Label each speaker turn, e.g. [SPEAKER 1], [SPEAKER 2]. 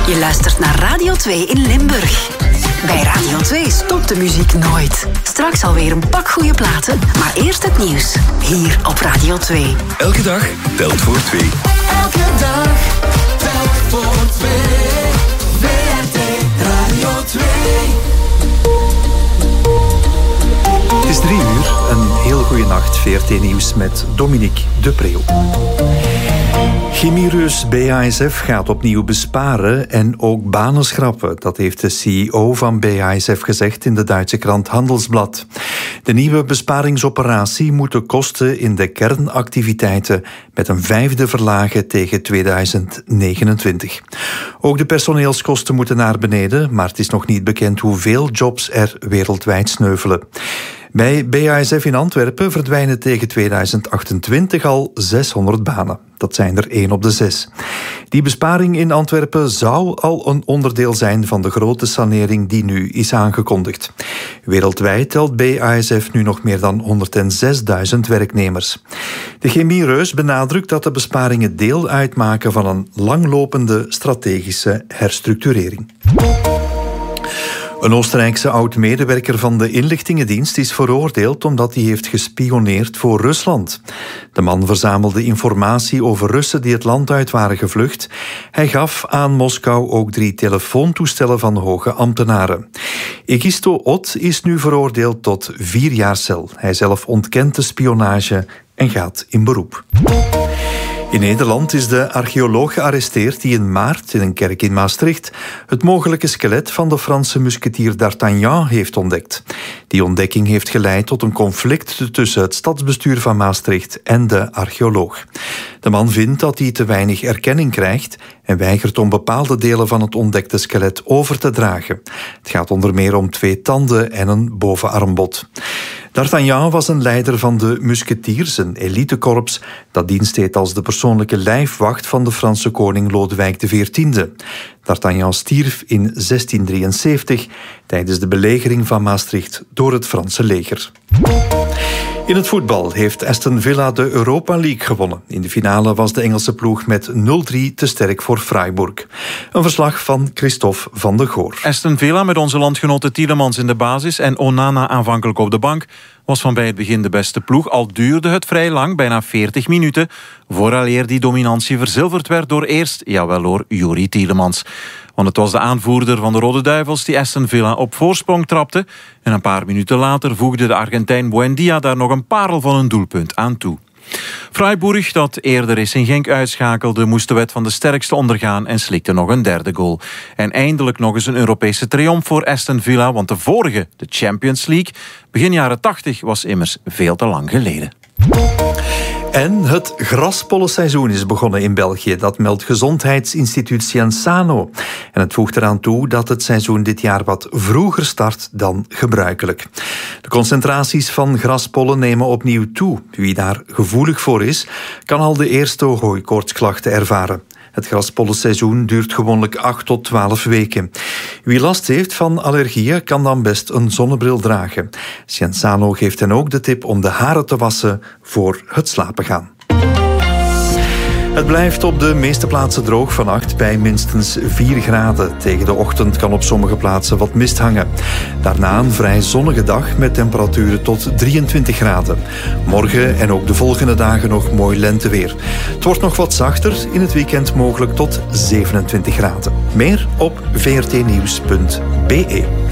[SPEAKER 1] Je luistert naar Radio 2 in Limburg. Bij Radio 2 stopt de muziek nooit. Straks alweer een pak goede platen, maar eerst het nieuws. Hier op Radio 2.
[SPEAKER 2] Elke dag telt voor 2.
[SPEAKER 3] Elke dag telt voor 2. VRT Radio 2.
[SPEAKER 4] Het is 3 uur, een heel goede nacht. VRT Nieuws met Dominique de Preeuw. Chemiereus BASF gaat opnieuw besparen en ook banen schrappen. Dat heeft de CEO van BASF gezegd in de Duitse krant Handelsblad. De nieuwe besparingsoperatie moet de kosten in de kernactiviteiten met een 1/5 verlagen tegen 2029. Ook de personeelskosten moeten naar beneden, maar het is nog niet bekend hoeveel jobs er wereldwijd sneuvelen. Bij BASF in Antwerpen verdwijnen tegen 2028 al 600 banen. Dat zijn er 1 op de 6. Die besparing in Antwerpen zou al een onderdeel zijn van de grote sanering die nu is aangekondigd. Wereldwijd telt BASF nu nog meer dan 106.000 werknemers. De chemiereus benadrukt dat de besparingen deel uitmaken van een langlopende strategische herstructurering. Een Oostenrijkse oud-medewerker van de inlichtingendienst is veroordeeld omdat hij heeft gespioneerd voor Rusland. De man verzamelde informatie over Russen die het land uit waren gevlucht. Hij gaf aan Moskou ook 3 telefoontoestellen van hoge ambtenaren. Egisto Ott is nu veroordeeld tot 4 jaar cel. Hij zelf ontkent de spionage en gaat in beroep. In Nederland is de archeoloog gearresteerd die in maart in een kerk in Maastricht het mogelijke skelet van de Franse musketier d'Artagnan heeft ontdekt. Die ontdekking heeft geleid tot een conflict tussen het stadsbestuur van Maastricht en de archeoloog. De man vindt dat hij te weinig erkenning krijgt en weigert om bepaalde delen van het ontdekte skelet over te dragen. Het gaat onder meer om 2 tanden en een bovenarmbod. D'Artagnan was een leider van de musketiers, een elitekorps dat dienst deed als de persoonlijke lijfwacht van de Franse koning Lodewijk XIV. D'Artagnan stierf in 1673 tijdens de belegering van Maastricht door het Franse leger. In het voetbal heeft Aston Villa de Europa League gewonnen. In de finale was de Engelse ploeg met 0-3 te sterk voor Freiburg. Een verslag van Christophe van de Goor.
[SPEAKER 5] Aston Villa met onze landgenoten Tielemans in de basis en Onana aanvankelijk op de bank was van bij het begin de beste ploeg, al duurde het vrij lang, bijna 40 minuten, vooraleer die dominantie verzilverd werd door eerst, jawel hoor, Youri Tielemans. Want het was de aanvoerder van de Rode Duivels die Aston Villa op voorsprong trapte en een paar minuten later voegde de Argentijn Buendia daar nog een parel van een doelpunt aan toe. Freiburg, dat eerder Racing Genk uitschakelde, moest de wet van de sterkste ondergaan en slikte nog een 3e goal. En eindelijk nog eens een Europese triomf voor Aston Villa, want de vorige, de Champions League, begin jaren 80, was immers veel te lang geleden.
[SPEAKER 4] En het graspollenseizoen is begonnen in België. Dat meldt gezondheidsinstituut Cienzano. En het voegt eraan toe dat het seizoen dit jaar wat vroeger start dan gebruikelijk. De concentraties van graspollen nemen opnieuw toe. Wie daar gevoelig voor is, kan al de eerste hooikoortsklachten ervaren. Het graspollenseizoen duurt gewoonlijk 8 tot 12 weken. Wie last heeft van allergieën kan dan best een zonnebril dragen. Cienzano geeft hen ook de tip om de haren te wassen voor het slapen gaan. Het blijft op de meeste plaatsen droog vannacht bij minstens 4 graden. Tegen de ochtend kan op sommige plaatsen wat mist hangen. Daarna een vrij zonnige dag met temperaturen tot 23 graden. Morgen en ook de volgende dagen nog mooi lenteweer. Het wordt nog wat zachter, in het weekend mogelijk tot 27 graden. Meer op vrtnieuws.be.